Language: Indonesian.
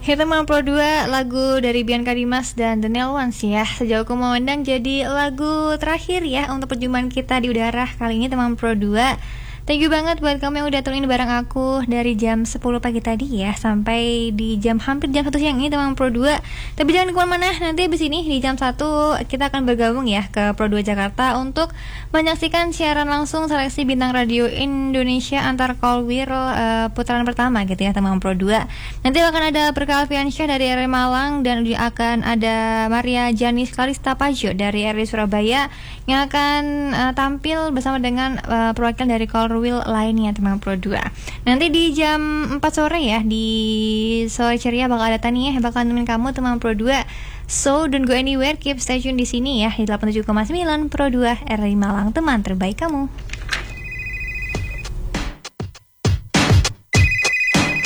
Kita mau Pro 2 lagu dari Bianca Dimas dan The Nail Ones ya. Sejauh aku memandang jadi lagu terakhir ya untuk perjumpaan kita di udara kali ini teman Pro 2. Thank you banget buat kamu yang udah turunin bareng aku dari jam 10 pagi tadi ya sampai di hampir jam 1 siang ini teman Pro 2. Tapi jangan kemana-mana, nanti abis ini di jam 1 kita akan bergabung ya ke Pro 2 Jakarta untuk menyaksikan siaran langsung seleksi bintang radio Indonesia antar Callwheel putaran pertama gitu ya teman Pro 2. Nanti akan ada Berkah Alfiansyah dari RRI Malang dan akan ada Maria Janis Clarista Pajo dari RRI Surabaya yang akan tampil bersama dengan perwakilan dari Callwheel lainnya teman Pro 2. Nanti di jam 4 sore ya di Sore Ceria bakal ada Tania yang bakal nemenin kamu teman Pro 2. So don't go anywhere, keep stay tune di sini ya di 87,9 Pro 2 RRI Malang, teman terbaik kamu.